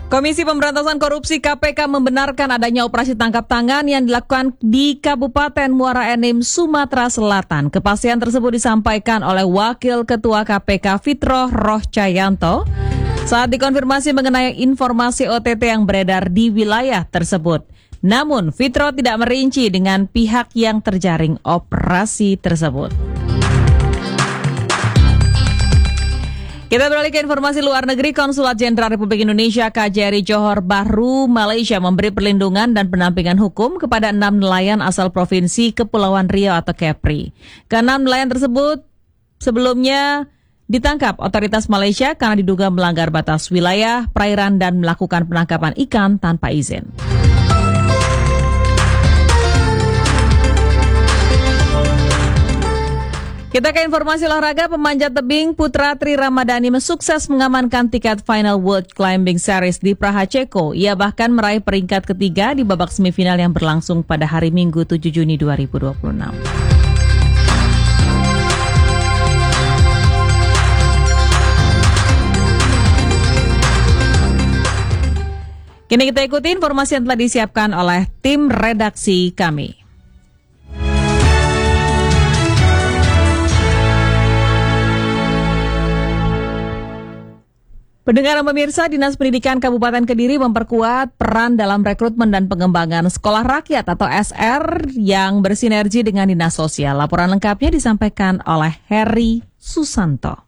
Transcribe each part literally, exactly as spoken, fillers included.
Komisi Pemberantasan Korupsi K P K membenarkan adanya operasi tangkap tangan yang dilakukan di Kabupaten Muara Enim, Sumatera Selatan. Kepastian tersebut disampaikan oleh Wakil Ketua K P K Fitroh Rohcayanto saat dikonfirmasi mengenai informasi O T T yang beredar di wilayah tersebut. Namun, Fitroh tidak merinci dengan pihak yang terjaring operasi tersebut. Kita beralih ke informasi luar negeri. Konsulat Jenderal Republik Indonesia K J R I Johor Bahru, Malaysia memberi perlindungan dan pendampingan hukum kepada enam nelayan asal Provinsi Kepulauan Riau atau Kepri. Keenam nelayan tersebut sebelumnya ditangkap otoritas Malaysia karena diduga melanggar batas wilayah perairan dan melakukan penangkapan ikan tanpa izin. Kita ke informasi olahraga. Pemanjat tebing putra Tri Ramadhani sukses mengamankan tiket final World Climbing Series di Praha, Ceko. Ia bahkan meraih peringkat ketiga di babak semifinal yang berlangsung pada hari Minggu tujuh Juni dua ribu dua puluh enam. Kini kita ikuti informasi yang telah disiapkan oleh tim redaksi kami. Pendengar dan pemirsa, Dinas Pendidikan Kabupaten Kediri memperkuat peran dalam rekrutmen dan pengembangan sekolah rakyat atau S R yang bersinergi dengan Dinas Sosial. Laporan lengkapnya disampaikan oleh Heri Susanto.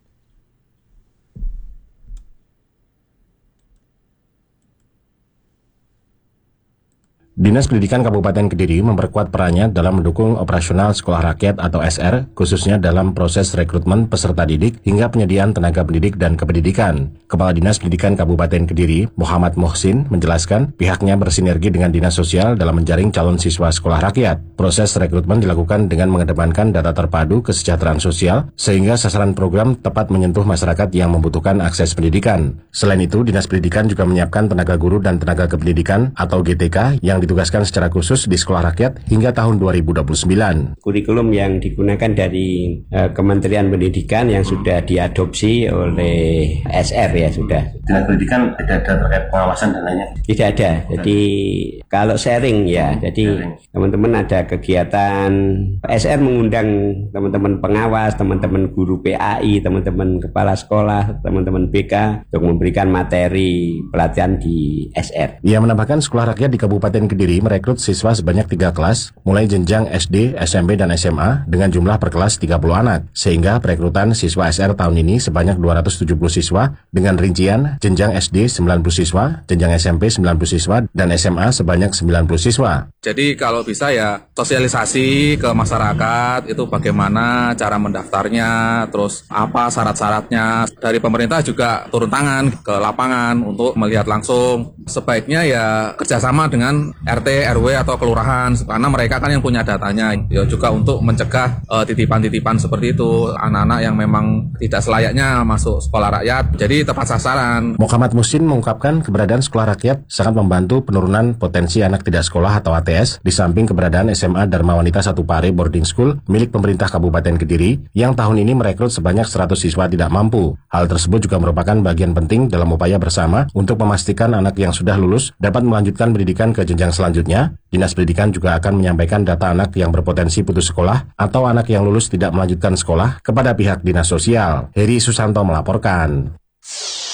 Dinas Pendidikan Kabupaten Kediri memperkuat perannya dalam mendukung operasional sekolah rakyat atau S R, khususnya dalam proses rekrutmen peserta didik hingga penyediaan tenaga pendidik dan kependidikan. Kepala Dinas Pendidikan Kabupaten Kediri, Muhammad Muhsin, menjelaskan pihaknya bersinergi dengan Dinas Sosial dalam menjaring calon siswa sekolah rakyat. Proses rekrutmen dilakukan dengan mengedepankan data terpadu kesejahteraan sosial, sehingga sasaran program tepat menyentuh masyarakat yang membutuhkan akses pendidikan. Selain itu, Dinas Pendidikan juga menyiapkan tenaga guru dan tenaga kependidikan atau G T K yang ditugaskan secara khusus di sekolah rakyat hingga tahun dua ribu dua puluh sembilan. Kurikulum yang digunakan dari uh, Kementerian Pendidikan yang sudah diadopsi oleh S R ya sudah. Dinas Pendidikan tidak ada terkait pengawasan dan lainnya? Tidak ada. Jadi kalau sharing ya, jadi sharing. Teman-teman ada kegiatan S R mengundang teman-teman pengawas, teman-teman guru P A I, teman-teman kepala sekolah, teman-teman B K untuk memberikan materi pelatihan di S R. Ia menambahkan sekolah rakyat di Kabupaten Kediri merekrut siswa sebanyak tiga kelas, mulai jenjang S D, S M P, dan S M A dengan jumlah per kelas tiga puluh anak. Sehingga perekrutan siswa S R tahun ini sebanyak dua ratus tujuh puluh siswa dengan rincian jenjang S D sembilan puluh siswa, jenjang S M P sembilan puluh siswa, dan S M A sebanyak sembilan puluh siswa. Jadi kalau bisa ya sosialisasi ke masyarakat itu bagaimana cara mendaftarnya, terus apa syarat-syaratnya. Dari pemerintah juga turun tangan ke lapangan untuk melihat langsung. Sebaiknya ya kerjasama dengan R T, R W atau kelurahan karena mereka kan yang punya datanya. Ya juga untuk mencegah uh, titipan-titipan seperti itu, anak-anak yang memang tidak selayaknya masuk sekolah rakyat. Jadi tepat sasaran. Muhammad Musin mengungkapkan keberadaan sekolah rakyat sangat membantu penurunan potensi anak tidak sekolah atau A T S di samping keberadaan S M A Dharma Wanita Satu Pare Boarding School milik pemerintah Kabupaten Kediri yang tahun ini merekrut sebanyak seratus siswa tidak mampu. Hal tersebut juga merupakan bagian penting dalam upaya bersama untuk memastikan anak yang sudah lulus dapat melanjutkan pendidikan ke jenjang selanjutnya. Dinas Pendidikan juga akan menyampaikan data anak yang berpotensi putus sekolah atau anak yang lulus tidak melanjutkan sekolah kepada pihak Dinas Sosial. Heri Susanto melaporkan.